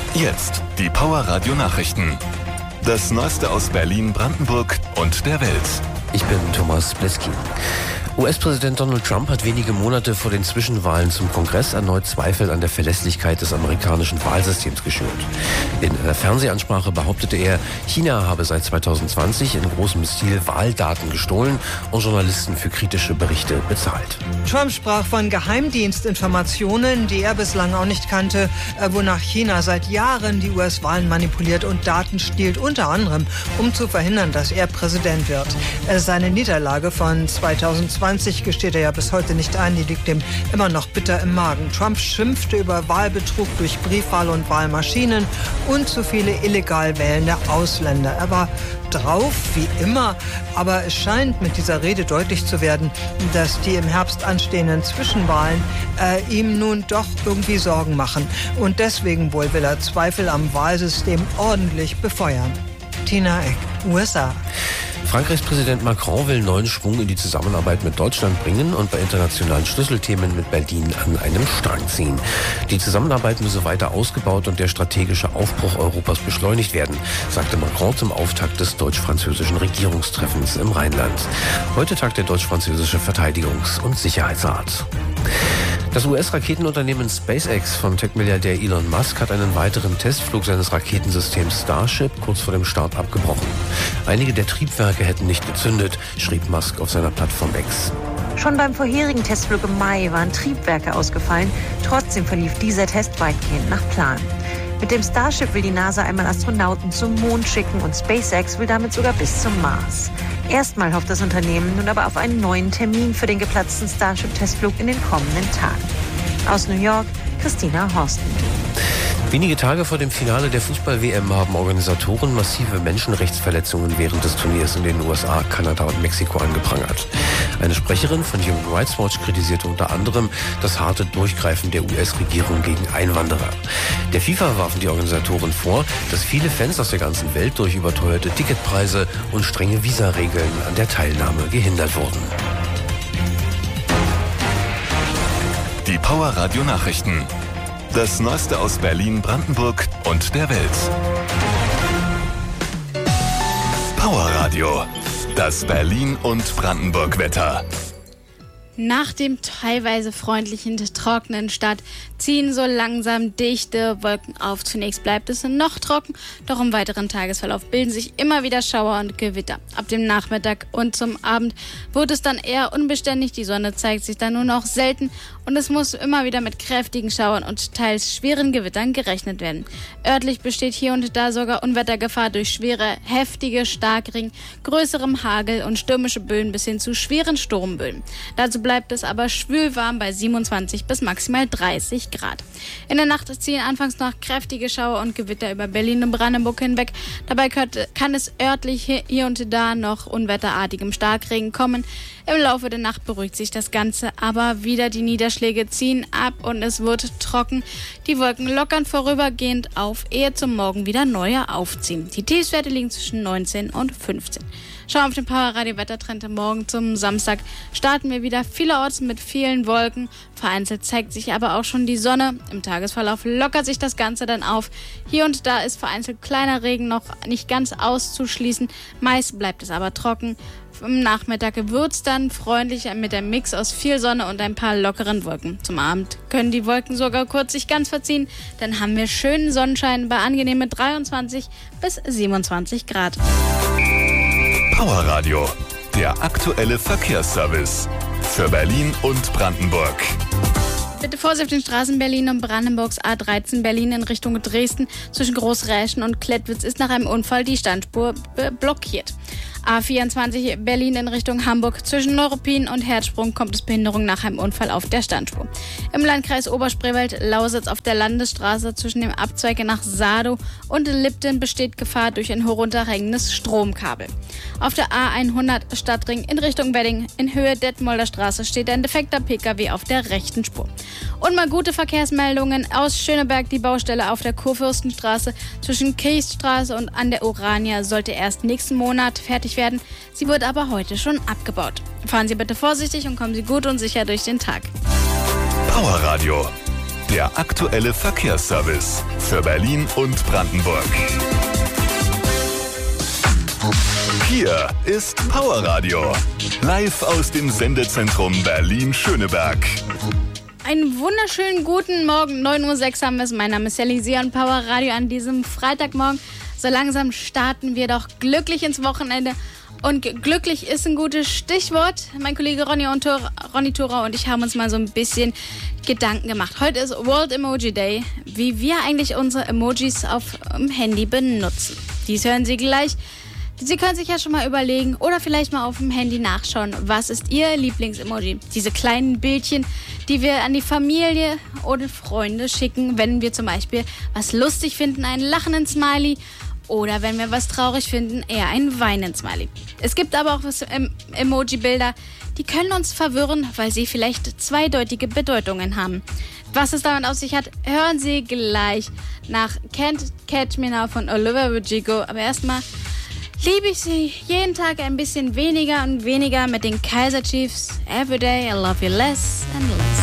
Jetzt die Power Radio Nachrichten. Das Neueste aus Berlin, Brandenburg und der Welt. Ich bin Thomas Bleski. US-Präsident Donald Trump hat wenige Monate vor den Zwischenwahlen zum Kongress erneut Zweifel an der Verlässlichkeit des amerikanischen Wahlsystems geschürt. In einer Fernsehansprache behauptete er, China habe seit 2020 in großem Stil Wahldaten gestohlen und Journalisten für kritische Berichte bezahlt. Trump sprach von Geheimdienstinformationen, die er bislang auch nicht kannte, wonach China seit Jahren die US-Wahlen manipuliert und Daten stiehlt, unter anderem, um zu verhindern, dass er Präsident wird. Seine Niederlage von 2020 gesteht er ja bis heute nicht ein, die liegt ihm immer noch bitter im Magen. Trump schimpfte über Wahlbetrug durch Briefwahl und Wahlmaschinen und zu viele illegal wählende Ausländer. Er war drauf, wie immer, aber es scheint mit dieser Rede deutlich zu werden, dass die im Herbst anstehenden Zwischenwahlen ihm nun doch irgendwie Sorgen machen. Und deswegen wohl will er Zweifel am Wahlsystem ordentlich befeuern. Tina Eck, USA. Frankreichs Präsident Macron will neuen Schwung in die Zusammenarbeit mit Deutschland bringen und bei internationalen Schlüsselthemen mit Berlin an einem Strang ziehen. Die Zusammenarbeit müsse weiter ausgebaut und der strategische Aufbruch Europas beschleunigt werden, sagte Macron zum Auftakt des deutsch-französischen Regierungstreffens im Rheinland. Heute tagt der deutsch-französische Verteidigungs- und Sicherheitsrat. Das US-Raketenunternehmen SpaceX von Tech-Milliardär Elon Musk hat einen weiteren Testflug seines Raketensystems Starship kurz vor dem Start abgebrochen. Einige der Triebwerke hätten nicht gezündet, schrieb Musk auf seiner Plattform X. Schon beim vorherigen Testflug im Mai waren Triebwerke ausgefallen. Trotzdem verlief dieser Test weitgehend nach Plan. Mit dem Starship will die NASA einmal Astronauten zum Mond schicken und SpaceX will damit sogar bis zum Mars. Erstmal hofft das Unternehmen nun aber auf einen neuen Termin für den geplatzten Starship-Testflug in den kommenden Tagen. Aus New York, Christina Horsten. Wenige Tage vor dem Finale der Fußball-WM haben Organisatoren massive Menschenrechtsverletzungen während des Turniers in den USA, Kanada und Mexiko angeprangert. Eine Sprecherin von Human Rights Watch kritisierte unter anderem das harte Durchgreifen der US-Regierung gegen Einwanderer. Der FIFA warfen die Organisatoren vor, dass viele Fans aus der ganzen Welt durch überteuerte Ticketpreise und strenge Visaregeln an der Teilnahme gehindert wurden. Die Power Radio Nachrichten. Das Neueste aus Berlin, Brandenburg und der Welt. Power Radio. Das Berlin- und Brandenburg-Wetter. Nach dem teilweise freundlichen, trockenen Start ziehen so langsam dichte Wolken auf. Zunächst bleibt es noch trocken, doch im weiteren Tagesverlauf bilden sich immer wieder Schauer und Gewitter. Ab dem Nachmittag und zum Abend wird es dann eher unbeständig. Die Sonne zeigt sich dann nur noch selten und es muss immer wieder mit kräftigen Schauern und teils schweren Gewittern gerechnet werden. Örtlich besteht hier und da sogar Unwettergefahr durch schwere, heftige Starkregen, größerem Hagel und stürmische Böen bis hin zu schweren Sturmböen. Dazu bleibt es aber schwülwarm bei 27 bis maximal 30 Grad. In der Nacht ziehen anfangs noch kräftige Schauer und Gewitter über Berlin und Brandenburg hinweg. Dabei kann es örtlich hier und da noch unwetterartigem Starkregen kommen. Im Laufe der Nacht beruhigt sich das Ganze, aber wieder die Niederschläge ziehen ab und es wird trocken. Die Wolken lockern vorübergehend auf, ehe zum Morgen wieder neue aufziehen. Die Tiefstwerte liegen zwischen 19 und 15. Schauen wir auf den Power Radio Wettertrend. Morgen zum Samstag starten wir wieder vielerorts mit vielen Wolken. Vereinzelt zeigt sich aber auch schon die Sonne. Im Tagesverlauf lockert sich das Ganze dann auf. Hier und da ist vereinzelt kleiner Regen noch nicht ganz auszuschließen. Meist bleibt es aber trocken. Im Nachmittag wird es dann freundlicher mit einem Mix aus viel Sonne und ein paar lockeren Wolken. Zum Abend können die Wolken sogar kurz sich ganz verziehen. Dann haben wir schönen Sonnenschein bei angenehmen 23 bis 27 Grad. Power Radio. Der aktuelle Verkehrsservice. Für Berlin und Brandenburg. Bitte Vorsicht auf den Straßen Berlin und Brandenburgs A13 Berlin in Richtung Dresden. Zwischen Großräschen und Klettwitz ist nach einem Unfall die Standspur blockiert. A24 Berlin in Richtung Hamburg. Zwischen Neuruppin und Herzsprung kommt es Behinderung nach einem Unfall auf der Standspur. Im Landkreis Oberspreewald-Lausitz auf der Landesstraße zwischen dem Abzweig nach Sadow und Lipten besteht Gefahr durch ein herunterhängendes Stromkabel. Auf der A100 Stadtring in Richtung Wedding in Höhe Detmolder Straße steht ein defekter Pkw auf der rechten Spur. Und mal gute Verkehrsmeldungen aus Schöneberg. Die Baustelle auf der Kurfürstenstraße zwischen Kirchstraße und an der Urania sollte erst nächsten Monat fertig werden. Sie wird aber heute schon abgebaut. Fahren Sie bitte vorsichtig und kommen Sie gut und sicher durch den Tag. Power Radio. Der aktuelle Verkehrsservice für Berlin und Brandenburg. Hier ist Powerradio. Live aus dem Sendezentrum Berlin-Schöneberg. Einen wunderschönen guten Morgen, 9:06 Uhr haben wir es. Mein Name ist Sally Sie und Powerradio an diesem Freitagmorgen. So langsam starten wir doch glücklich ins Wochenende. Und glücklich ist ein gutes Stichwort. Mein Kollege Ronny Thora und ich haben uns mal so ein bisschen Gedanken gemacht. Heute ist World Emoji Day, wie wir eigentlich unsere Emojis auf dem Handy benutzen. Dies hören Sie gleich. Sie können sich ja schon mal überlegen oder vielleicht mal auf dem Handy nachschauen, was ist Ihr Lieblingsemoji? Diese kleinen Bildchen, die wir an die Familie oder Freunde schicken, wenn wir zum Beispiel was lustig finden, einen lachenden Smiley, oder wenn wir was traurig finden, eher ein weinenden Smiley. Es gibt aber auch Emoji-Bilder, die können uns verwirren, weil sie vielleicht zweideutige Bedeutungen haben. Was es damit auf sich hat, hören Sie gleich nach Can't Catch Me Now von Olivia Rodrigo. Aber erstmal liebe ich Sie jeden Tag ein bisschen weniger und weniger mit den Kaiser Chiefs. Every day I love you less and less.